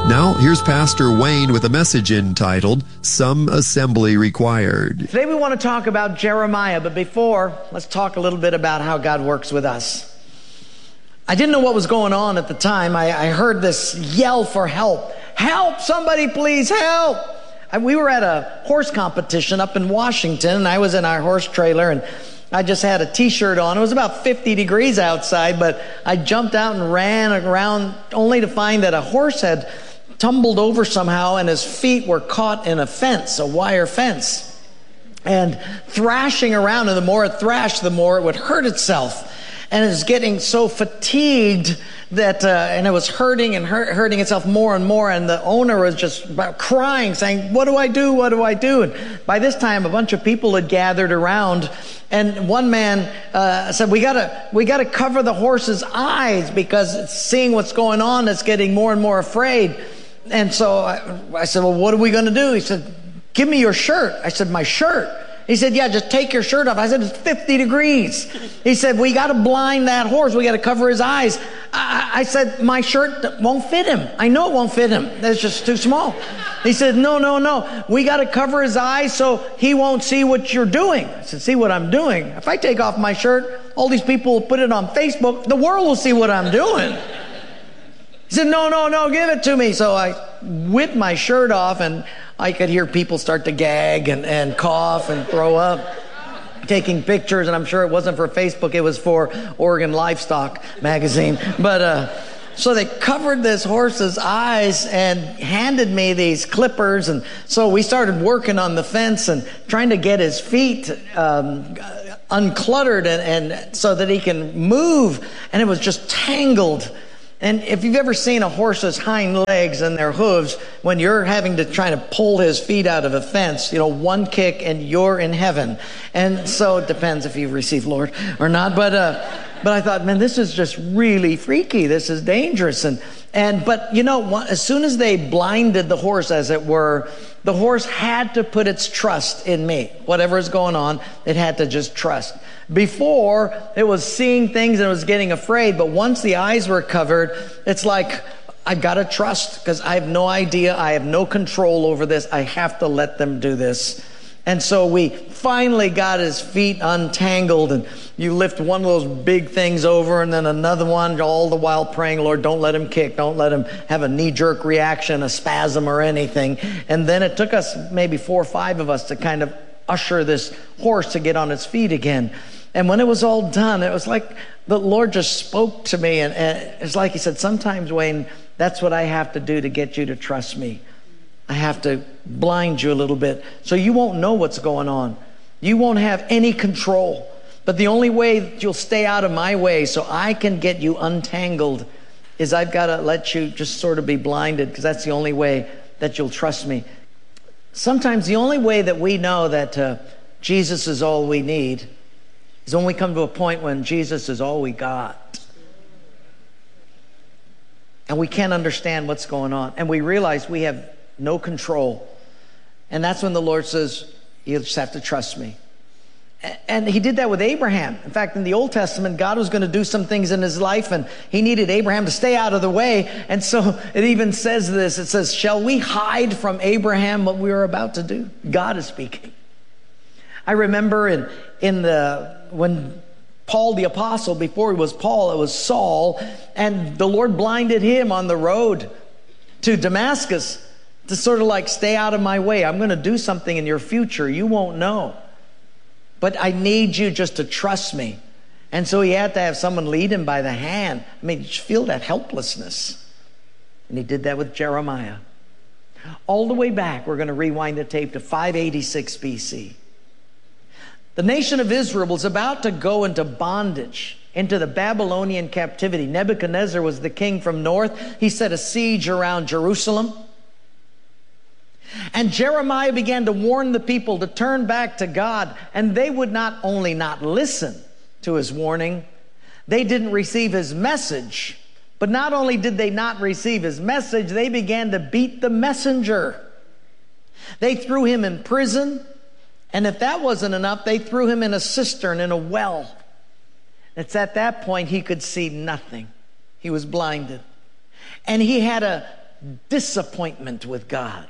Now, here's Pastor Wayne with a message entitled, Some Assembly Required. Today we want to talk about Jeremiah, but before, let's talk a little bit about how God works with us. I didn't know what was going on at the time. I heard this yell for help. Help! Somebody please help! We were at a horse competition up in Washington, and I was in our horse trailer, and I just had a t-shirt on. It was about 50 degrees outside, but I jumped out and ran around only to find that a horse had tumbled over somehow, and his feet were caught in a fence, a wire fence, and thrashing around. And the more it thrashed, the more it would hurt itself. And it was getting so fatigued that, and it was hurting and hurting itself more and more. And the owner was just about crying, saying, "What do I do? What do I do?" And by this time, a bunch of people had gathered around. And one man said, "We gotta cover the horse's eyes because it's seeing what's going on. It's getting more and more afraid." And so I said, "Well, what are we going to do?" He said, "Give me your shirt." I said, "My shirt?" He said, "Yeah, just take your shirt off." I said, "It's 50 degrees. He said, "We got to blind that horse. We got to cover his eyes." I said, "My shirt won't fit him. I know it won't fit him. It's just too small." He said, No. We got to cover his eyes so he won't see what you're doing." I said, "See what I'm doing? If I take off my shirt, all these people will put it on Facebook. The world will see what I'm doing." He said, No, give it to me. So I whipped my shirt off, and I could hear people start to gag and cough and throw up, taking pictures. And I'm sure it wasn't for Facebook. It was for Oregon Livestock magazine. But so they covered this horse's eyes and handed me these clippers. And so we started working on the fence and trying to get his feet uncluttered and so that he can move. And it was just tangled. And if you've ever seen a horse's hind legs and their hooves, when you're having to try to pull his feet out of a fence, one kick and you're in heaven. And so it depends if you've received Lord or not. But I thought, man, this is just really freaky. This is dangerous. But as soon as they blinded the horse, as it were, the horse had to put its trust in me. Whatever is going on, it had to just trust. Before, it was seeing things and it was getting afraid. But once the eyes were covered, it's like, I got to trust because I have no idea. I have no control over this. I have to let them do this. And so we finally got his feet untangled, and you lift one of those big things over and then another one, all the while praying, "Lord, don't let him kick. Don't let him have a knee-jerk reaction, a spasm or anything." And then it took us maybe 4 or 5 of us to kind of usher this horse to get on its feet again. And when it was all done, it was like the Lord just spoke to me. And it's like he said, "Sometimes, Wayne, that's what I have to do to get you to trust me. I have to blind you a little bit so you won't know what's going on. You won't have any control. But the only way that you'll stay out of my way so I can get you untangled is I've got to let you just sort of be blinded, because that's the only way that you'll trust me." Sometimes the only way that we know that Jesus is all we need is when we come to a point when Jesus is all we got. And we can't understand what's going on. And we realize we have no control. And that's when the Lord says, "You just have to trust me." And he did that with Abraham. In fact, in the Old Testament, God was going to do some things in his life, and he needed Abraham to stay out of the way. And so it even says this. It says, "Shall we hide from Abraham what we are about to do?" God is speaking. I remember when Paul the apostle, before he was Paul, it was Saul, and the Lord blinded him on the road to Damascus to sort of like, "Stay out of my way. I'm going to do something in your future. You won't know. But I need you just to trust me." And so he had to have someone lead him by the hand. I mean, just feel that helplessness. And he did that with Jeremiah. All the way back, we're going to rewind the tape to 586 BC. The nation of Israel was about to go into bondage, into the Babylonian captivity. Nebuchadnezzar was the king from north. He set a siege around Jerusalem. And Jeremiah began to warn the people to turn back to God. And they would not only not listen to his warning, they didn't receive his message. But not only did they not receive his message, they began to beat the messenger. They threw him in prison. And if that wasn't enough, they threw him in a cistern, in a well. It's at that point he could see nothing. He was blinded. And he had a disappointment with God.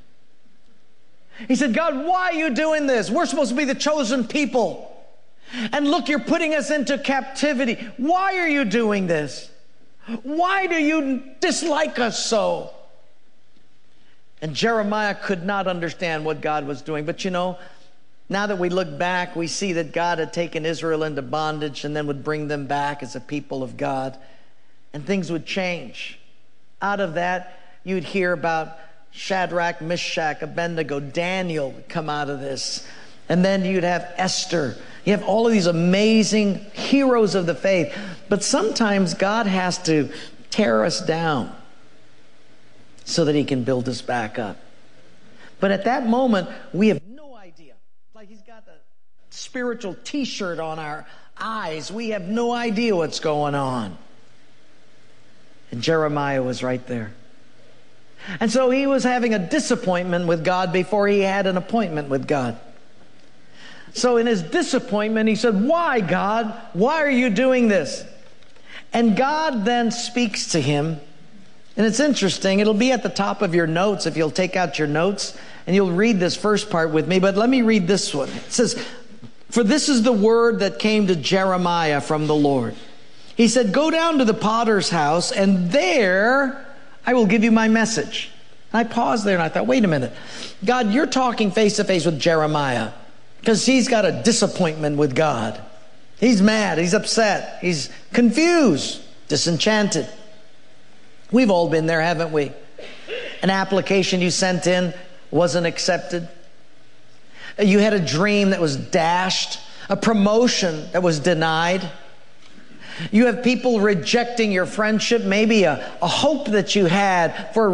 He said, God, why are you doing this? We're supposed to be the chosen people. And look, you're putting us into captivity. Why are you doing this? Why do you dislike us so? And Jeremiah could not understand what God was doing. But you know, now that we look back, we see that God had taken Israel into bondage and then would bring them back as a people of God. And things would change. Out of that, you'd hear about Shadrach, Meshach, Abednego, Daniel would come out of this. And then you'd have Esther. You have all of these amazing heroes of the faith. But sometimes God has to tear us down so that he can build us back up. But at that moment, we have no idea. It's like he's got the spiritual t-shirt on our eyes. We have no idea what's going on. And Jeremiah was right there. And so he was having a disappointment with God before he had an appointment with God. So in his disappointment, he said, why, God? Why are you doing this? And God then speaks to him. And it's interesting. It'll be at the top of your notes if you'll take out your notes. And you'll read this first part with me. But let me read this one. It says, for this is the word that came to Jeremiah from the Lord. He said, go down to the potter's house, and there I will give you my message. And I paused there and I thought, wait a minute. God, you're talking face to face with Jeremiah because he's got a disappointment with God. He's mad. He's upset. He's confused, disenchanted. We've all been there, haven't we? An application you sent in wasn't accepted. You had a dream that was dashed. A promotion that was denied. You have people rejecting your friendship, maybe a hope that you had for